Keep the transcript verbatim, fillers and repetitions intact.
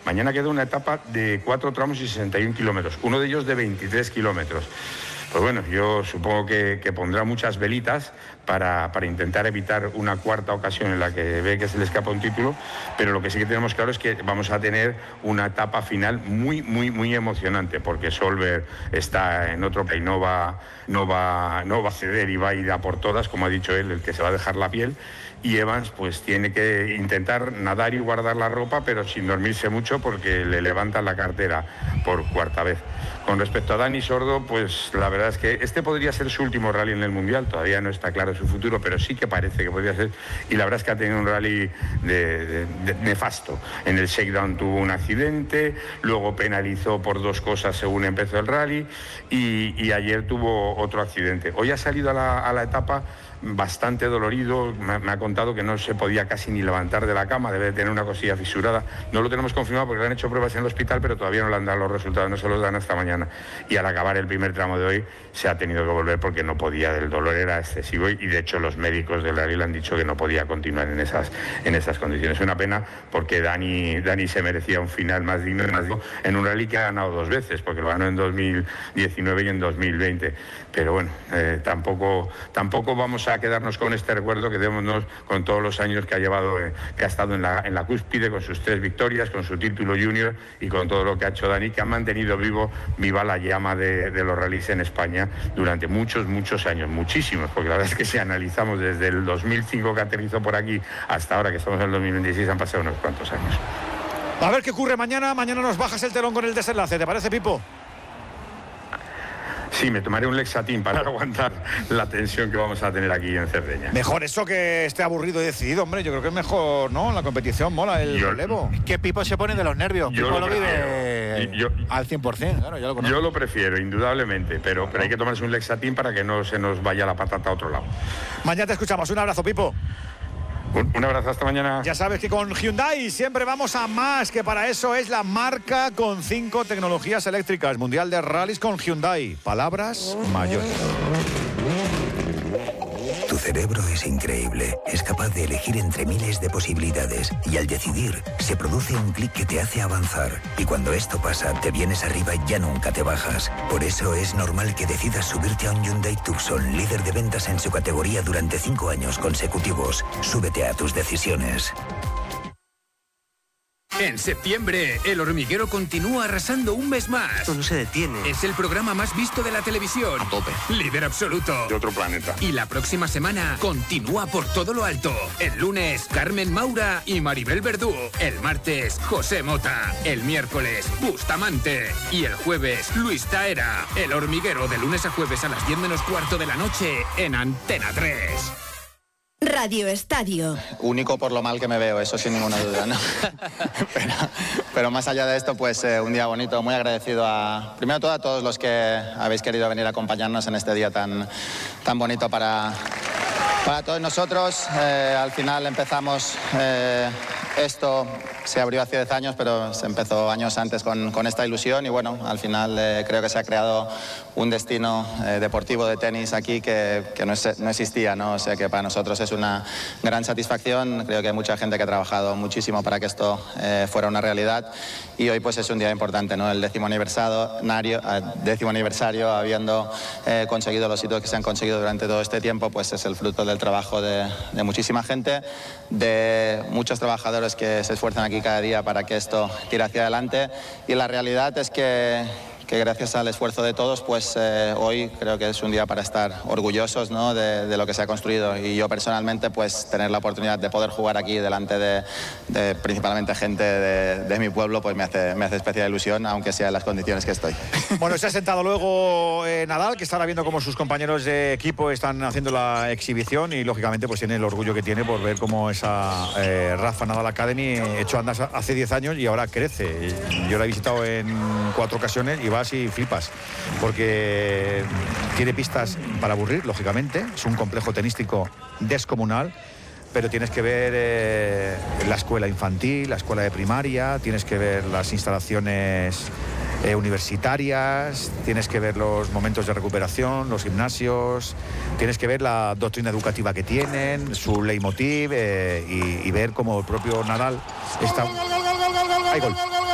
Mañana queda una etapa de cuatro tramos y sesenta y un kilómetros, uno de ellos de veintitrés kilómetros. Pues bueno, yo supongo que, que pondrá muchas velitas para, para intentar evitar una cuarta ocasión en la que ve que se le escapa un título, pero lo que sí que tenemos claro es que vamos a tener una etapa final muy, muy, muy emocionante, porque Solberg está en otro país, no va, no va, no va a ceder y va a ir a por todas, como ha dicho él, el que se va a dejar la piel. Y Evans pues tiene que intentar nadar y guardar la ropa, pero sin dormirse mucho porque le levantan la cartera por cuarta vez. Con respecto a Dani Sordo, pues la verdad es que este podría ser su último rally en el Mundial, todavía no está claro su futuro, pero sí que parece que podría ser, y la verdad es que ha tenido un rally de, de, de, nefasto. En el shakedown tuvo un accidente, luego penalizó por dos cosas según empezó el rally, y, y ayer tuvo otro accidente. Hoy ha salido a la, a la etapa bastante dolorido, me, me ha contado que no se podía casi ni levantar de la cama, debe de tener una cosilla fisurada. No lo tenemos confirmado porque le han hecho pruebas en el hospital, pero todavía no le han dado los resultados, no se los dan hasta mañana. Y al acabar el primer tramo de hoy se ha tenido que volver porque no podía, el dolor era excesivo, y de hecho los médicos del rally le han dicho que no podía continuar en esas, en esas condiciones. Una pena porque Dani, Dani se merecía un final más digno, más digno en un rally que ha ganado dos veces, porque lo ganó en dos mil diecinueve y en dos mil veinte. Pero bueno, eh, tampoco, tampoco vamos a a quedarnos con este recuerdo, quedémonos con todos los años que ha llevado, eh, que ha estado en la, en la cúspide, con sus tres victorias, con su título junior y con todo lo que ha hecho Dani, que ha mantenido vivo, viva la llama de, de los rallies en España durante muchos, muchos años, muchísimos, porque la verdad es que si analizamos desde el dos mil cinco que aterrizó por aquí hasta ahora que estamos en el dos mil veintiséis han pasado unos cuantos años. A ver qué ocurre mañana, mañana nos bajas el telón con el desenlace, ¿te parece, Pipo? Sí, me tomaré un Lexatín para aguantar la tensión que vamos a tener aquí en Cerdeña. Mejor eso que esté aburrido y decidido, hombre. Yo creo que es mejor, ¿no? La competición mola el yo, relevo. Que Pipo se pone de los nervios. Pipo lo, lo vive yo, al cien por ciento, claro, yo lo conozco. Yo lo prefiero, indudablemente, pero, pero hay que tomarse un Lexatín para que no se nos vaya la patata a otro lado. Mañana te escuchamos. Un abrazo, Pipo. Un, un abrazo, hasta mañana. Ya sabes que con Hyundai siempre vamos a más, que para eso es la marca con cinco tecnologías eléctricas. Mundial de Rallys con Hyundai. Palabras mayores. Tu cerebro es increíble. Es capaz de elegir entre miles de posibilidades. Y al decidir, se produce un clic que te hace avanzar. Y cuando esto pasa, te vienes arriba y ya nunca te bajas. Por eso es normal que decidas subirte a un Hyundai Tucson, líder de ventas en su categoría durante cinco años consecutivos. Súbete a tus decisiones. En septiembre, El Hormiguero continúa arrasando un mes más. Esto no se detiene. Es el programa más visto de la televisión. A tope. Líder absoluto. De otro planeta. Y la próxima semana continúa por todo lo alto. El lunes, Carmen Maura y Maribel Verdú. El martes, José Mota. El miércoles, Bustamante. Y el jueves, Luis Taera. El Hormiguero, de lunes a jueves a las diez menos cuarto de la noche en Antena tres. Radio Estadio. Único por lo mal que me veo, eso sin ninguna duda, ¿no? pero, pero más allá de esto, pues eh, un día bonito, muy agradecido a, primero todo a todos los que habéis querido venir a acompañarnos en este día tan, tan bonito para, para todos nosotros. Eh, al final empezamos, eh, esto se abrió hace diez años, pero se empezó años antes con, con esta ilusión y bueno, al final eh, creo que se ha creado un destino eh, deportivo de tenis aquí que, que no, es, no existía, ¿no? O sea que para nosotros es una gran satisfacción. Creo que hay mucha gente que ha trabajado muchísimo para que esto eh, fuera una realidad y hoy pues es un día importante, ¿no? El décimo aniversario, décimo aniversario habiendo eh, conseguido los hitos que se han conseguido durante todo este tiempo, pues es el fruto del trabajo de, de muchísima gente, de muchos trabajadores que se esfuerzan aquí cada día para que esto tire hacia adelante y la realidad es que que gracias al esfuerzo de todos, pues eh, hoy creo que es un día para estar orgullosos, ¿no? de, de lo que se ha construido y yo personalmente pues tener la oportunidad de poder jugar aquí delante de, de principalmente gente de, de mi pueblo pues me hace, me hace especial ilusión, aunque sea en las condiciones que estoy. Bueno, se ha sentado luego eh, Nadal, que estará viendo cómo sus compañeros de equipo están haciendo la exhibición y lógicamente pues tiene el orgullo que tiene por ver cómo esa eh, Rafa Nadal Academy echó andas hace diez años y ahora crece. Yo la he visitado en cuatro ocasiones y vas y flipas, porque tiene pistas para aburrir, lógicamente, es un complejo tenístico descomunal, pero tienes que ver eh, la escuela infantil, la escuela de primaria, tienes que ver las instalaciones eh, universitarias, tienes que ver los momentos de recuperación, los gimnasios, tienes que ver la doctrina educativa que tienen, su leitmotiv eh, y, y ver cómo el propio Nadal está... ¡Hay gol!